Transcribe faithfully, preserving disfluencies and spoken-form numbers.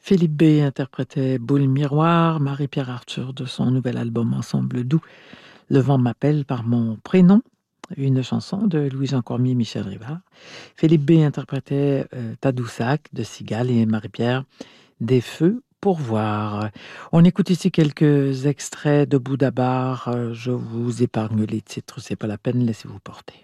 Philippe B interprétait Boule Miroir, Marie-Pierre Arthur de son nouvel album Ensemble doux, Le vent m'appelle par mon prénom, une chanson de Louis-Jean Cormier et Michel Rivard. Philippe B interprétait euh, Tadoussac de Cigale et Marie-Pierre Des feux pour voir. On écoute ici quelques extraits de Bouddha Bar. Euh, Je vous épargne les titres, c'est pas la peine, laissez-vous porter.